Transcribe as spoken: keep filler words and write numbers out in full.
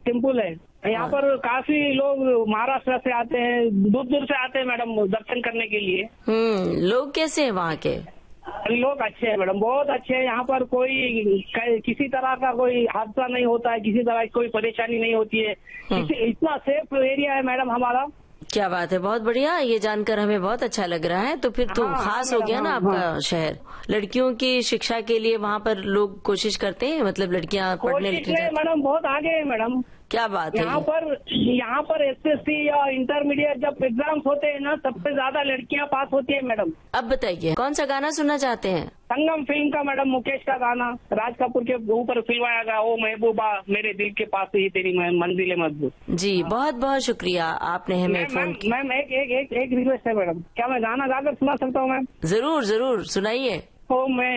Simple है। यहाँ पर काफी लोग महाराष्ट्र से आते हैं, दूर दूर से आते हैं मैडम दर्शन करने के लिए। हम्म लोग कैसे हैं वहाँ के? लोग अच्छे हैं मैडम, बहुत अच्छे हैं। यहाँ पर कोई किसी तरह का कोई हादसा नहीं होता है, किसी तरह की कोई परेशानी नहीं होती है। इतना सेफ एरिया है मैडम हमारा। क्या बात है, बहुत बढ़िया। ये जानकर हमें बहुत अच्छा लग रहा है। तो फिर तो हाँ, खास हाँ, हो गया ना हाँ, आपका हाँ। शहर। लड़कियों की शिक्षा के लिए वहाँ पर लोग कोशिश करते हैं, मतलब लड़कियाँ पढ़ने लिखने जाती हैं। मैडम बहुत आगे है मैडम। क्या बात है। यहाँ पर यहाँ पर एसएससी या इंटरमीडिएट जब एग्जाम्स होते हैं ना, सबसे ज्यादा लड़कियाँ पास होती है मैडम। अब बताइए कौन सा गाना सुनना चाहते हैं? संगम फिल्म का मैडम, मुकेश का गाना, राज कपूर के ऊपर फिल्माया गया, ओ महबूबा मेरे दिल के पास ही तेरी मंजिल मजबूत। जी बहुत बहुत शुक्रिया, आपने हमें फोन किया। मैम एक एक एक एक रिक्वेस्ट है मैडम, क्या मैं गाना गाकर सुना सकता हूँ मैम? जरूर जरूर सुनाइए। ओ मैं